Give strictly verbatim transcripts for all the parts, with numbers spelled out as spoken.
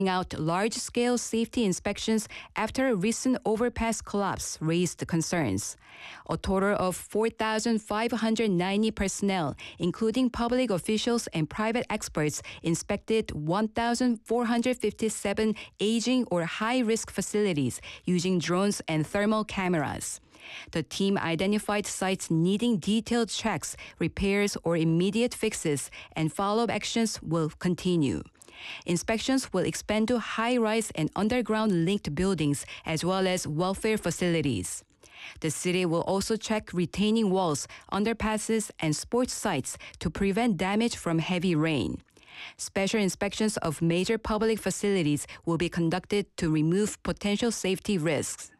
out large-scale safety inspections after a recent overpass collapse raised concerns. A total of four thousand five hundred ninety personnel, including public officials and private experts, inspected one thousand four hundred fifty-seven aging or high-risk facilities using drones and thermal cameras. The team identified sites needing detailed checks, repairs, or immediate fixes, and follow-up actions will continue. Inspections will expand to high-rise and underground-linked buildings as well as welfare facilities. The city will also check retaining walls, underpasses, and sports sites to prevent damage from heavy rain. Special inspections of major public facilities will be conducted to remove potential safety risks.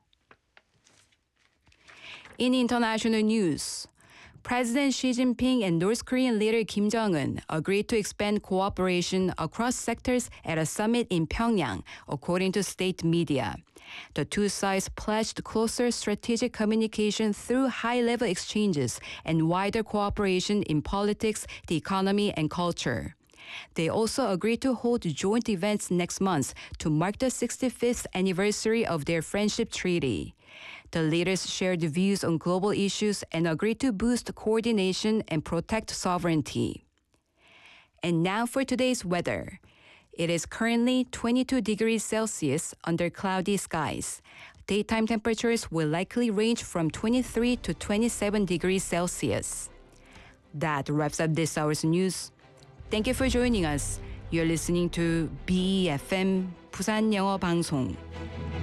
In international news, President Xi Jinping and North Korean leader Kim Jong-un agreed to expand cooperation across sectors at a summit in Pyongyang, according to state media. The two sides pledged closer strategic communication through high-level exchanges and wider cooperation in politics, the economy, and culture. They also agreed to hold joint events next month to mark the sixty-fifth anniversary of their friendship treaty. The leaders shared views on global issues and agreed to boost coordination and protect sovereignty. And now for today's weather. It is currently twenty-two degrees Celsius under cloudy skies. Daytime temperatures will likely range from twenty-three to twenty-seven degrees Celsius. That wraps up this hour's news. Thank you for joining us. You're listening to B E F M 부산 영어 방송.